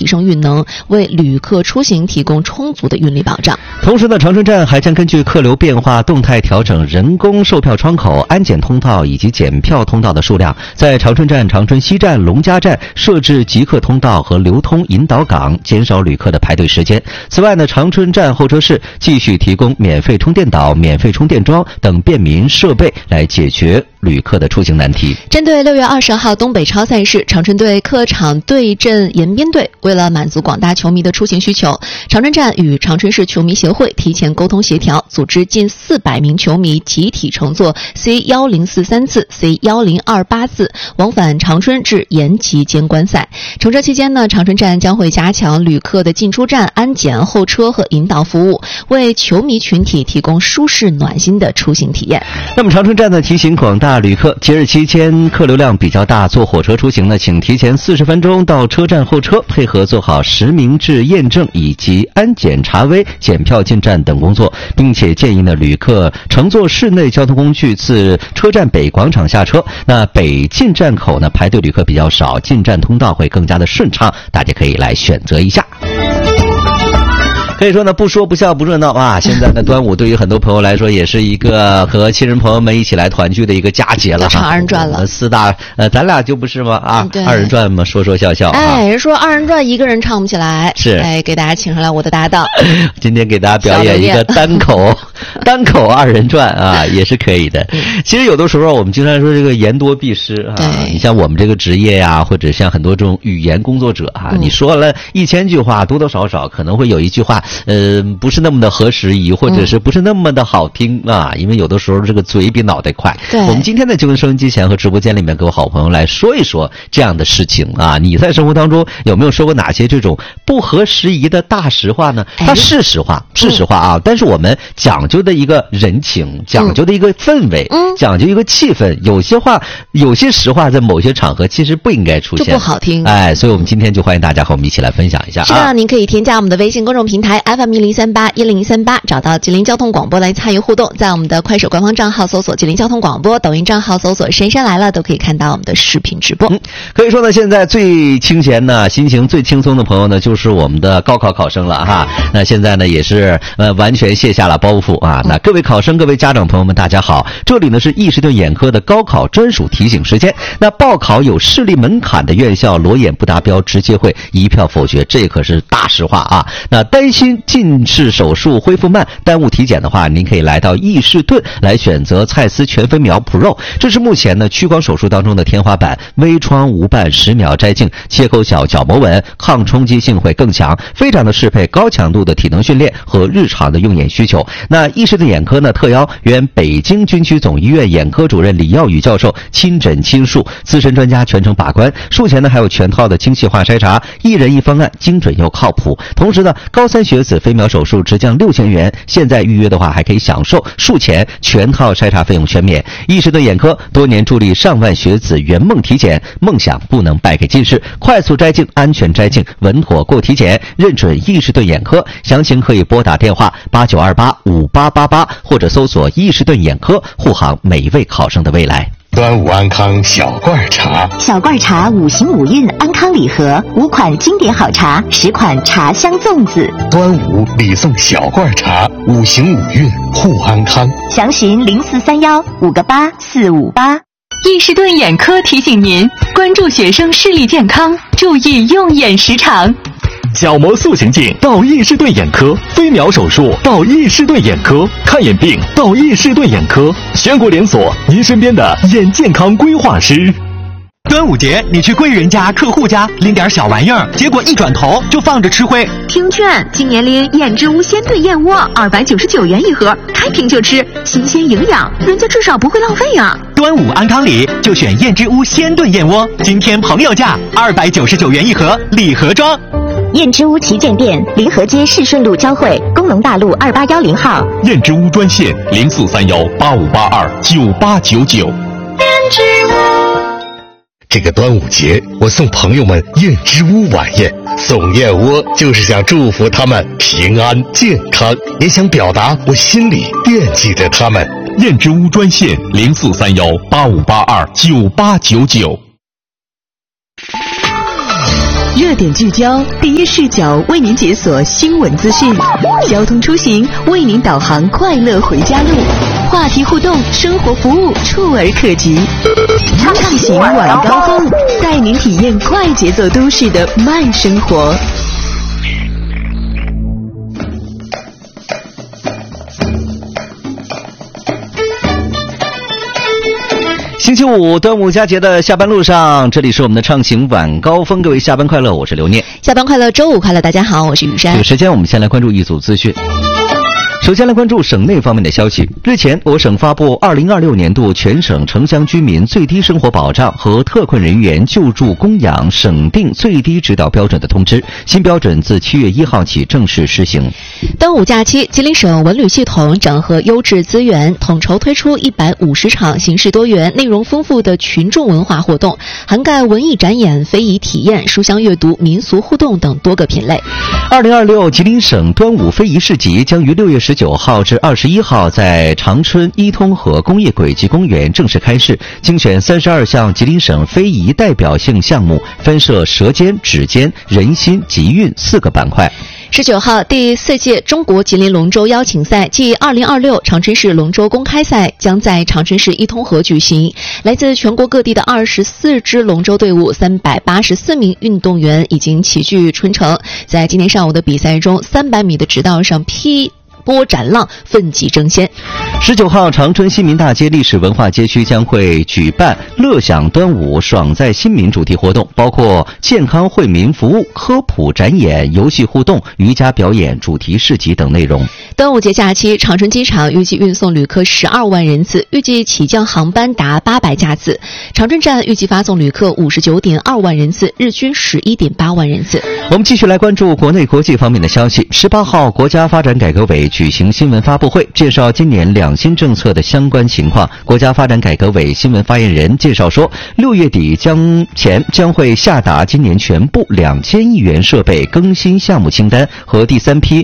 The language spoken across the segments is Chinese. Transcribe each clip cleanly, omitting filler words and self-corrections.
升运能，为旅客出行提供充足的运力保障。 同时呢，长春站还将根据客流变化动态调整人工售票窗口、安检通道以及检票通道的数量，在长春站、长春西站、龙嘉站设置即刻通道和流通引导岗，减少旅客的排队时间。此外呢，长春站候车室继续提供免费充电岛、免费充电桩等便民设备，来解决旅客的出行难题。 针对6月20号东北超赛事，长春队客场对阵延边队，为了满足广大球迷的出行需求，长春站与长春市球迷协会提前沟通协调，组织近400名球迷集体乘坐 C1043次、C1028次往返长春至延吉间观赛。乘车期间呢，长春站将会加强旅客的进出站安检、候车和引导服务，为球迷群体提供舒适暖心的出行体验。 那么长春站呢，提醒广大旅客，节日期间客流量比较大，坐火车出行呢，请提前40分钟到车站候车，配合做好实名制验证以及安检查微、检票进站等工作，并且建议呢，旅客乘坐市内交通工具自车站北广场下车。那北进站口呢，排队旅客比较少，进站通道会更加的顺畅，大家可以来选择一下。可以说呢，不说不笑不热闹啊！现在呢，端午对于很多朋友来说，也是一个和亲人朋友们一起来团聚的一个佳节了。 唱二人转了 ，4大咱俩就不是吗？啊，二人转嘛，说说笑笑。 哎，人说二人转一个人唱不起来， 是哎，给大家请上来我的搭档， 今天给大家表演一个单口二人转啊，也是可以的。其实有的时候我们经常说这个言多必失啊，你像我们这个职业呀，或者像很多这种语言工作者啊，你说了1000句话，多多少少可能会有一句话。不是那么的合时宜，或者是不是那么的好听啊？因为有的时候这个嘴比脑袋快。 对， 我们今天呢就跟收音机前和直播间里面各位好朋友来说一说这样的事情啊。你在生活当中有没有说过哪些这种不合时宜的大实话呢？它是实话，是实话啊。但是我们讲究的一个人情，讲究的一个氛围，讲究一个气氛，有些话，有些实话在某些场合其实不应该出现， 就不好听。 哎，所以我们今天就欢迎大家和我们一起来分享一下。 是的，您可以添加我们的微信公众平台 FM10381038，找到吉林交通广播来参与互动。在我们的快手官方账号搜索吉林交通广播，抖音账号搜索深山来了，都可以看到我们的视频直播。 可以说呢，现在最清闲呢，心情最轻松的朋友呢，就是我们的高考考生了哈。那现在呢，也是完全卸下了包袱啊。那各位考生、各位家长朋友们，大家好，这里呢是伊士顿眼科的高考专属提醒时间。那报考有视力门槛的院校，裸眼不达标直接会一票否决，这可是大实话啊。那担心近视手术恢复慢，耽误体检的话，您可以来到伊士顿来选择蔡司全分秒 Pro， 这是目前呢屈光手术当中的天花板，微创无瓣10秒摘镜，切口小，角膜稳，抗冲击性会更强，非常的适配高强度的体能训练和日常的用眼需求。那伊士顿眼科呢特邀原北京军区总医院眼科主任李耀宇教授亲诊亲术，资深专家全程把关，术前呢还有全套的精细化筛查，一人一方案，精准又靠谱。同时呢，高3学子飞秒手术直降6000元，现在预约的话还可以享受术前全套筛查费用全免。伊士顿眼科多年助力上万学子圆梦体检，梦想不能败给近视，快速摘镜，安全摘镜，稳妥过体检，认准伊士顿眼科。详情可以拨打电话89285888，或者搜索伊士顿眼科，护航每一位考生的未来。 端午安康小罐茶， 小罐茶5行5运安康礼盒，5款经典好茶，10款茶香粽子。 端午礼送小罐茶，5行5运护安康。 详询0431-58458。 伊士顿眼科提醒您关注学生视力健康，注意用眼时长。 角膜塑形镜到伊士顿眼科，飞秒手术到伊士顿眼科，看眼病到伊士顿眼科，全国连锁，您身边的眼健康规划师。 端午节你去贵人家、客户家拎点小玩意儿，结果一转头就放着吃灰。 听劝，今年拎燕之屋鲜炖燕窝299元一盒，开瓶就吃，新鲜营养，人家至少不会浪费啊。 端午安康礼就选燕之屋鲜炖燕窝，今天朋友价299元一盒，礼盒装。 燕之屋旗舰店，临河街市顺路交汇，工农大路2810号。 燕之屋专线043185829899。燕之屋。这个端午节，我送朋友们燕之屋晚宴，送燕窝就是想祝福他们平安健康，也想表达我心里惦记着他们。 燕之屋专线043185829899。 热点聚焦，第一视角为您解锁新闻资讯，交通出行为您导航快乐回家路，话题互动，生活服务触而可及，畅行晚高峰，带您体验快节奏都市的慢生活。 星期五端午佳节的下班路上，这里是我们的畅行晚高峰，各位下班快乐，我是刘念。 下班快乐，周五快乐，大家好，我是雨山。 这个时间我们先来关注一组资讯。首先来关注省内方面的消息。日前，我省发布2026年度全省城乡居民最低生活保障和特困人员救助供养省定最低指导标准的通知，新标准自7月1号起正式施行。 端午假期，吉林省文旅系统整合优质资源，统筹推出150场形式多元、内容丰富的群众文化活动，涵盖文艺展演、非遗体验、书香阅读、民俗互动等多个品类。 2026吉林省端午非遗市集将于6月19号至21号在长春伊通河工业轨迹公园正式开市，精选32项吉林省非遗代表性项目，分设舌尖、指尖、人心、集运4个板块。 19号，第4届中国吉林龙舟邀请赛暨2026长春市龙舟公开赛将在长春市伊通河举行。来自全国各地的24支龙舟队伍，384名运动员已经齐聚春城。在今天上午的比赛中，300米的直道上劈波斩浪，奋楫争先。 19号，长春新民大街历史文化街区将会举办乐享端午爽在新民主题活动，包括健康惠民服务、科普展演、游戏互动、瑜伽表演、主题市集等内容。 端午节假期，长春机场预计运送旅客12万人次，预计起降航班达800架次。长春站预计发送旅客59.2万人次，日均11.8万人次。 我们继续来关注国内国际方面的消息。18号，国家发展改革委举行新闻发布会，介绍今年2新政策的相关情况。国家发展改革委新闻发言人介绍说，6月底将会下达今年全部2000亿元设备更新项目清单和第3批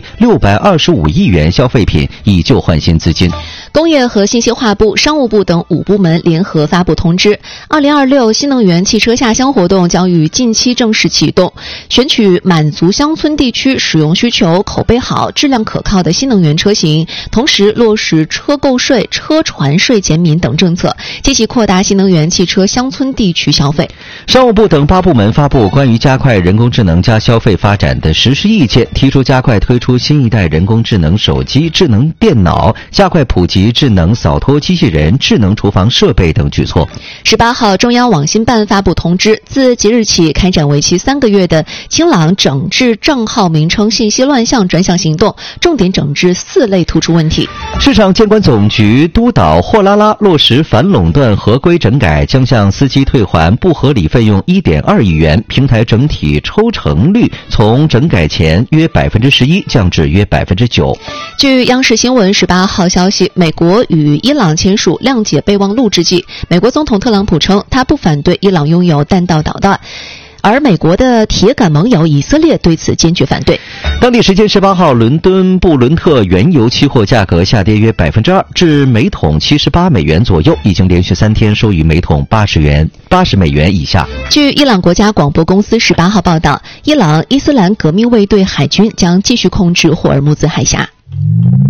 625亿元消费品，以旧换新资金。 工业和信息化部、商务部等5部门联合发布通知，2026新能源汽车下乡活动将于近期正式启动，选取满足乡村地区使用需求、口碑好、质量可靠的新能源车型，同时落实车购税、车船税减免等政策，积极扩大新能源汽车乡村地区消费。 商务部等8部门发布关于加快人工智能加消费发展的实施意见，提出加快推出新一代人工智能手机、智能电脑，加快普及智能扫拖机器人、智能厨房设备等举措。 18号，中央网信办发布通知，自即日起开展为期3个月的清朗整治账号名称信息乱象专项行动，重点整治4类突出问题。 市场监管总局督导货拉拉落实反垄断合规整改，将向司机退还不合理费用1.2亿元，平台整体抽成率从整改前约11%降至约9%。 据央视新闻18号消息，美国与伊朗签署谅解备忘录之际，美国总统特朗普称他不反对伊朗拥有弹道导弹，而美国的铁杆盟友以色列对此坚决反对。 当地时间18号，伦敦布伦特原油期货价格下跌约2%，至每桶78美元左右，已经连续3天收于每桶80美元以下。 据伊朗国家广播公司18号报道，伊朗伊斯兰革命卫队海军将继续控制霍尔木兹海峡。